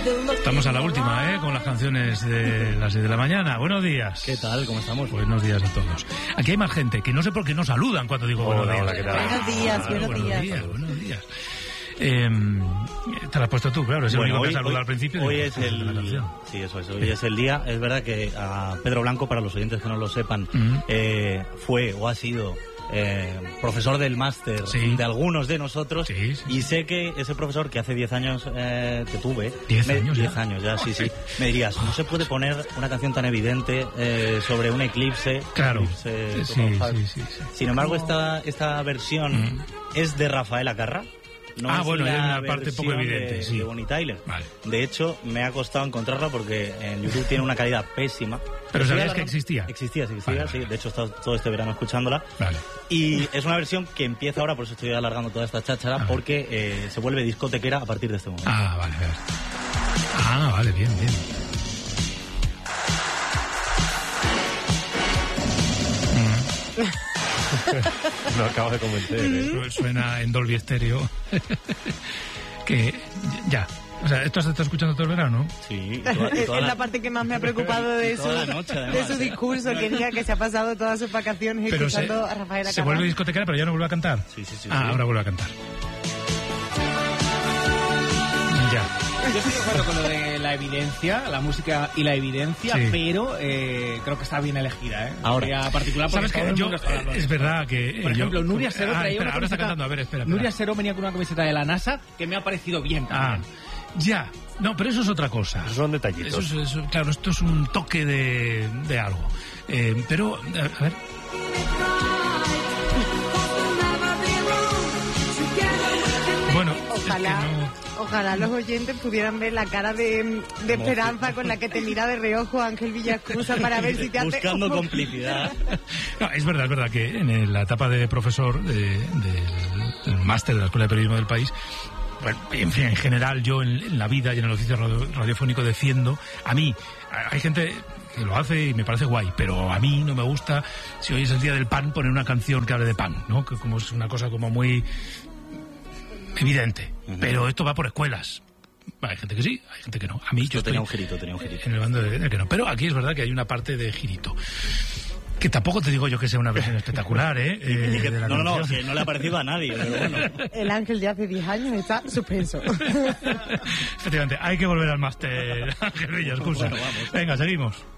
Estamos a la última, con las canciones de las 6 de la mañana. Buenos días. ¿Qué tal? ¿Cómo estamos? Buenos días a todos. Aquí hay más gente que no sé por qué no saludan cuando digo buenos días. Hola, ¿qué tal? Buenos días. Te lo has puesto tú, claro. Es el único que saludado al principio. Hoy es el... Sí, eso es. Hoy es el día. Es verdad que a Pedro Blanco, para los oyentes que no lo sepan, fue o ha sido... profesor del máster de algunos de nosotros, y sé que ese profesor que hace 10 años que tuve, 10 años ya, sí, me dirías, no se puede poner una canción tan evidente sobre un eclipse. Claro. Sin embargo, esta versión es de Rafael Acarra. No es hay una parte versión poco evidente, de Bonnie Tyler. Vale. De hecho, me ha costado encontrarla porque en YouTube tiene una calidad pésima. ¿Pero sabías que existía? Existía, vale. Sí. De hecho, he estado todo este verano escuchándola. Vale. Y es una versión que empieza ahora, por eso estoy alargando toda esta cháchara, porque se vuelve discotequera a partir de este momento. Vale, bien. No acabas de convencer. Suena en Dolby Stereo. Que ya. O sea, ¿esto has estado escuchando todo el verano? Sí. Es la parte que más me ha preocupado de su discurso, que diga que se ha pasado todas sus vacaciones escuchando a Rafael Acarra. Se vuelve discotequera, pero ya no vuelve a cantar. Sí. Ahora vuelve a cantar. Ya. Yo estoy de acuerdo con lo de la evidencia, la música y la evidencia, pero creo que está bien elegida, Ahora, particular, ¿sabes qué? Es verdad que... Por ejemplo, Nuria Seró traía una ahora está camiseta... cantando, a ver, espera. Nuria Seró venía con una camiseta de la NASA que me ha parecido bien también. Ya. No, pero eso es otra cosa. Esos son detallitos. Claro, esto es un toque de algo. Pero, a ver... Bueno, Ojalá los oyentes pudieran ver la cara de esperanza con la que te mira de reojo Ángel Villascusa para ver si te hace... Buscando complicidad. No, es verdad que en la etapa de profesor del máster de la Escuela de Periodismo del País, bueno, en fin, en general yo en la vida y en el oficio radiofónico defiendo, a mí, hay gente que lo hace y me parece guay, pero a mí no me gusta, si hoy es el día del pan, poner una canción que hable de pan, ¿no? Que como es una cosa como muy evidente, pero esto va por escuelas. Hay gente que sí, hay gente que no. A mí yo tenía un girito. En el bando de que no, pero aquí es verdad que hay una parte de girito. Que tampoco te digo yo que sea una versión espectacular, No, que no le ha parecido a nadie, pero bueno. El Ángel de hace 10 años está suspenso. Efectivamente, hay que volver al máster, Ángel Villascusa. Bueno, vamos. Venga, seguimos.